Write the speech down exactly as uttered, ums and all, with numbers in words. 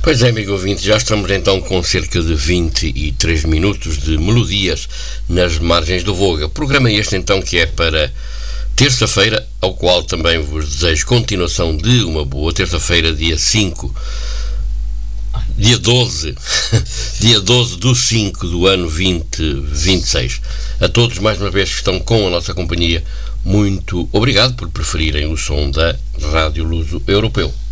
Pois é, amigo ouvinte, já estamos então com cerca de vinte e três minutos de melodias nas margens do Voga. Programa este então que é para terça-feira, ao qual também vos desejo continuação de uma boa terça-feira, dia cinco, dia doze, dia doze do cinco do ano vinte vinte e seis. A todos, mais uma vez, que estão com a nossa companhia, muito obrigado por preferirem o som da Rádio Luso Europeu.